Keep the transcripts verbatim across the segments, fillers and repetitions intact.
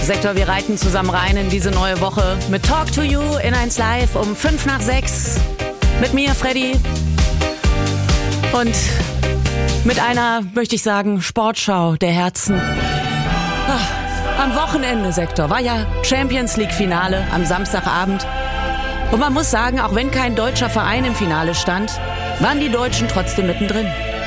Sektor, wir reiten zusammen rein in diese neue Woche mit Talk to You in eins Live um fünf nach sechs. Mit mir, Freddy. Und mit einer, möchte ich sagen, Sportschau der Herzen. Ach, am Wochenende, Sektor, war ja Champions League Finale am Samstagabend. Und man muss sagen, auch wenn kein deutscher Verein im Finale stand, waren die Deutschen trotzdem mittendrin.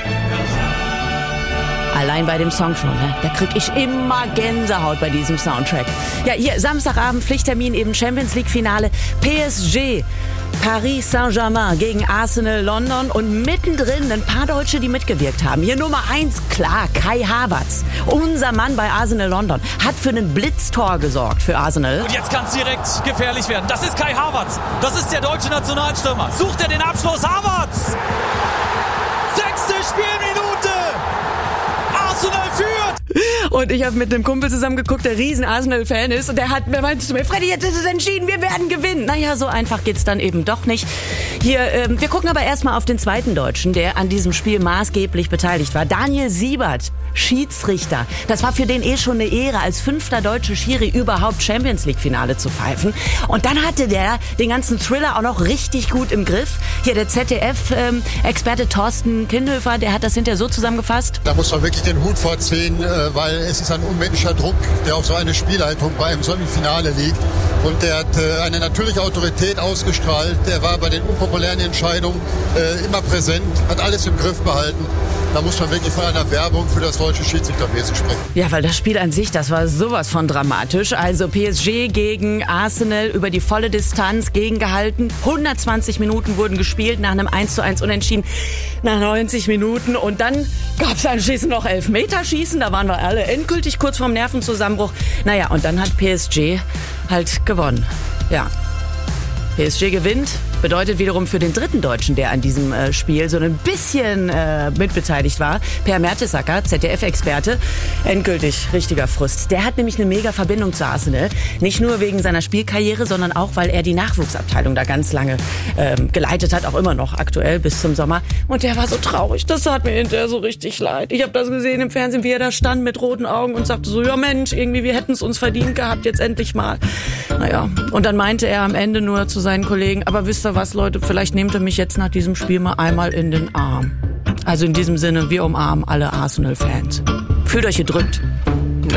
Allein bei dem Song schon, ne? Da krieg ich immer Gänsehaut bei diesem Soundtrack. Ja, hier Samstagabend, Pflichttermin, eben Champions League Finale. P S G, Paris Saint-Germain gegen Arsenal London und mittendrin ein paar Deutsche, die mitgewirkt haben. Hier Nummer eins, klar, Kai Havertz. Unser Mann bei Arsenal London hat für einen Blitztor gesorgt für Arsenal. Und jetzt kann es direkt gefährlich werden. Das ist Kai Havertz. Das ist der deutsche Nationalstürmer. Sucht er den Abschluss? Havertz! Sechste Spielminute! Arsenal führt! Und ich habe mit einem Kumpel zusammen geguckt, der riesen Arsenal-Fan ist. Und der hat mir meinte zu mir, Freddy, jetzt ist es entschieden, wir werden gewinnen. Naja, so einfach geht's dann eben doch nicht. Hier, ähm, wir gucken aber erstmal auf den zweiten Deutschen, der an diesem Spiel maßgeblich beteiligt war. Daniel Siebert, Schiedsrichter. Das war für den eh schon eine Ehre, als fünfter deutsche Schiri überhaupt Champions League-Finale zu pfeifen. Und dann hatte der den ganzen Thriller auch noch richtig gut im Griff. Hier der Z D F-Experte ähm, Thorsten Kinhöfer, der hat das hinterher so zusammengefasst. Da muss man wirklich den Hut vorziehen, äh, weil es ist ein unmenschlicher Druck, der auf so eine Spielleitung bei einem solchen Finale liegt. Und der hat äh, eine natürliche Autorität ausgestrahlt. Der war bei den unpopulären Entscheidungen äh, immer präsent, hat alles im Griff behalten. Da muss man wirklich von einer Werbung für das deutsche Schiedsrichterwesen sprechen. Ja, weil das Spiel an sich, das war sowas von dramatisch. Also P S G gegen Arsenal über die volle Distanz gegengehalten. hundertzwanzig Minuten wurden gespielt nach einem eins zu eins Unentschieden nach neunzig Minuten. Und dann gab es anschließend noch Elfmeterschießen. Da waren wir alle endgültig kurz vorm Nervenzusammenbruch. Naja, und dann hat P S G halt gewonnen. Ja. P S G gewinnt, bedeutet wiederum für den dritten Deutschen, der an diesem äh, Spiel so ein bisschen äh, mitbeteiligt war, Per Mertesacker, Z D F-Experte, endgültig richtiger Frust. Der hat nämlich eine mega Verbindung zu Arsenal, nicht nur wegen seiner Spielkarriere, sondern auch, weil er die Nachwuchsabteilung da ganz lange ähm, geleitet hat, auch immer noch aktuell bis zum Sommer. Und der war so traurig, das tat mir hinterher so richtig leid. Ich habe das gesehen im Fernsehen, wie er da stand mit roten Augen und sagte so, ja Mensch, irgendwie wir hätten es uns verdient gehabt, jetzt endlich mal. Naja, und dann meinte er am Ende nur zu seinen Kollegen, aber wisst ihr was, Leute, vielleicht nehmt ihr mich jetzt nach diesem Spiel mal einmal in den Arm. Also in diesem Sinne, wir umarmen alle Arsenal-Fans. Fühlt euch gedrückt.